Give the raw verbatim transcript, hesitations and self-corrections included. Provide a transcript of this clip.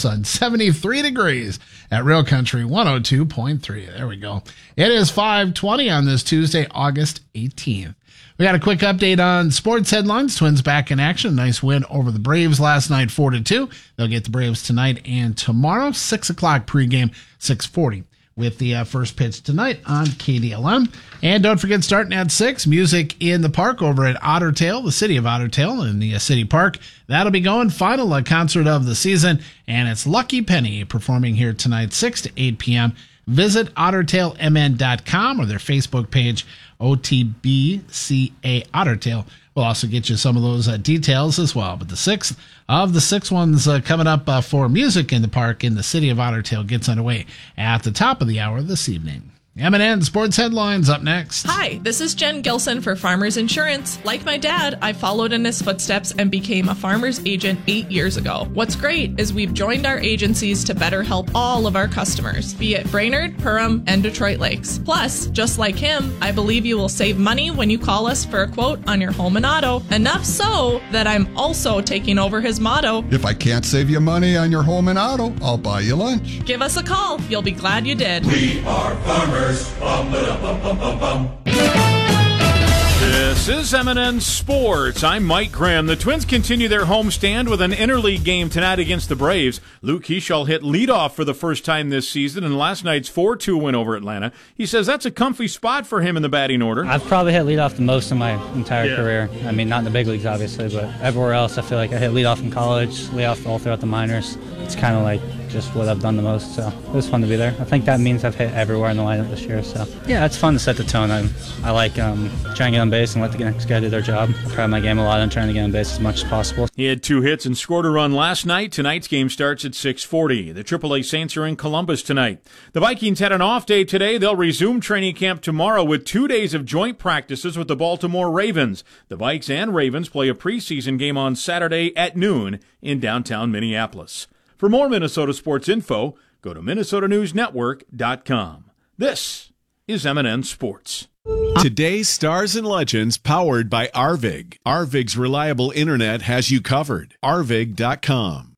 Sun, seventy-three degrees at Real Country one oh two point three. There we go. It is five twenty on this Tuesday, August eighteenth. We got a quick update on sports headlines. Twins back in action. Nice win over the Braves last night, four to two. They'll get the Braves tonight and tomorrow, six o'clock pregame, six forty. With the uh, first pitch tonight on K D L M. And don't forget, starting at six, Music in the Park over at Otter Tail, the city of Otter Tail in the uh, city park. That'll be going. Final uh, concert of the season. And it's Lucky Penny performing here tonight, six to eight p.m. Visit otter tail m n dot com or their Facebook page, O T B C A Ottertail. We'll also get you some of those uh, details as well. But the sixth of the six ones uh, coming up uh, for Music in the Park in the city of Otter Tail gets underway at the top of the hour this evening. M and N Sports Headlines up next. Hi, this is Jen Gilson for Farmers Insurance. Like my dad, I followed in his footsteps and became a farmer's agent eight years ago. What's great is we've joined our agencies to better help all of our customers, be it Brainerd, Perham, and Detroit Lakes. Plus, just like him, I believe you will save money when you call us for a quote on your home and auto. Enough so that I'm also taking over his motto. If I can't save you money on your home and auto, I'll buy you lunch. Give us a call. You'll be glad you did. We are farmers. Bum, ba, bum, bum, bum, bum. This is M and N Sports. I'm Mike Graham. The Twins continue their homestand with an interleague game tonight against the Braves. Luke Keeschall hit leadoff for the first time this season in last night's four two win over Atlanta. He says that's a comfy spot for him in the batting order. I've probably hit leadoff the most in my entire yeah. career. I mean, not in the big leagues, obviously, but everywhere else, I feel like I hit leadoff in college, leadoff all throughout the minors. It's kind of like just what I've done the most, so it was fun to be there. I think that means I've hit everywhere in the lineup this year, so yeah, it's fun to set the tone. I, I like um, trying to get on base and let the next guy do their job. I pride my game a lot on trying to get on base as much as possible. He had two hits and scored a run last night. Tonight's game starts at six forty. The triple A Saints are in Columbus tonight. The Vikings had an off day today. They'll resume training camp tomorrow with two days of joint practices with the Baltimore Ravens. The Vikes and Ravens play a preseason game on Saturday at noon in downtown Minneapolis. For more Minnesota sports info, go to minnesota news network dot com. This is M and N Sports. Today's Stars and Legends powered by Arvig. Arvig's reliable internet has you covered. arvig dot com.